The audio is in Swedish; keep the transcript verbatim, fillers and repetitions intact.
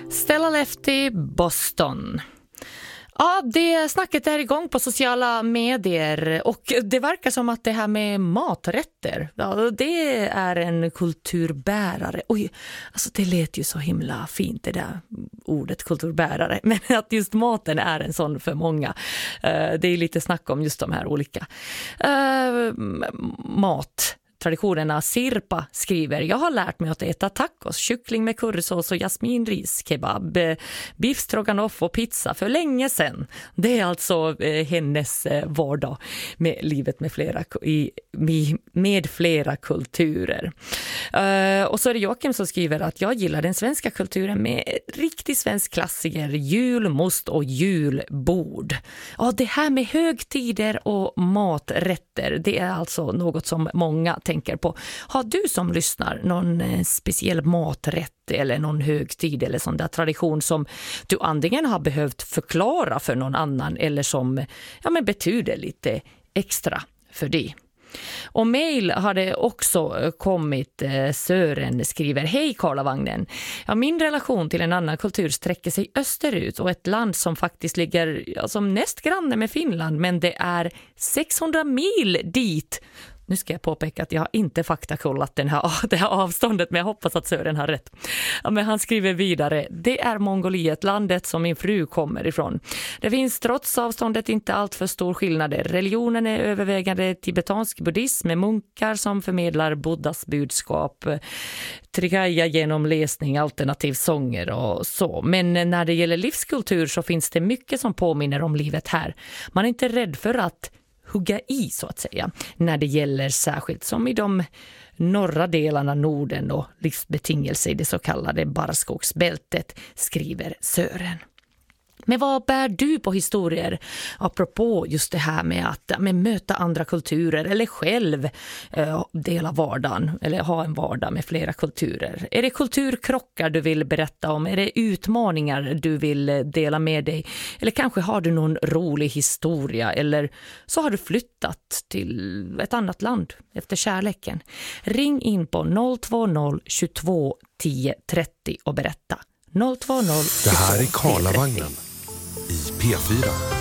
Stella Lefty, Boston. Ja, det snacket är igång på sociala medier och det verkar som att det här med maträtter, ja, det är en kulturbärare. Oj, alltså det lät ju så himla fint det där ordet kulturbärare, men att just maten är en sån för många. Det är lite snack om just de här olika uh, mat. Traditionerna. Sirpa skriver: jag har lärt mig att äta tacos, kyckling med currysås och jasminris, kebab, biff stroganoff och pizza för länge sedan. Det är alltså eh, hennes eh, vardag med livet med flera, i, med flera kulturer. Uh, och så är det Joakim som skriver att jag gillar den svenska kulturen med riktig svensk klassiker, julmust och julbord. Ja, det här med högtider och maträtter, det är alltså något som många tänker på. Har du som lyssnar någon eh, speciell maträtt eller någon högtid eller sån där tradition som du antingen har behövt förklara för någon annan eller som ja, men betyder lite extra för dig? Och mejl har det också kommit. Sören skriver: hej Karlavagnen. Ja, min relation till en annan kultur sträcker sig österut och ett land som faktiskt ligger ja, som näst granne med Finland, men det är sexhundra mil dit. Nu ska jag påpeka att jag har inte faktakollat den här, det här avståndet, men jag hoppas att Sören har rätt. Ja, men han skriver vidare: det är Mongoliet, landet som min fru kommer ifrån. Det finns trots avståndet inte allt för stor skillnader. Religionen är övervägande tibetansk buddhism med munkar som förmedlar Buddhas budskap, trikaya genom läsning, alternativ sånger och så. Men när det gäller livskultur så finns det mycket som påminner om livet här. Man är inte rädd för att hugga i så att säga när det gäller särskilt som i de norra delarna Norden och livsbetingelser i det så kallade barrskogsbältet, skriver Sören. Men vad bär du på historier apropå just det här med att med möta andra kulturer eller själv eh, dela vardagen eller ha en vardag med flera kulturer? Är det kulturkrockar du vill berätta om? Är det utmaningar du vill dela med dig? Eller kanske har du någon rolig historia eller så har du flyttat till ett annat land efter kärleken? Ring in på noll två noll tjugotvå tio trettio och berätta. noll två noll Det här är Karlavagnen i P fyra.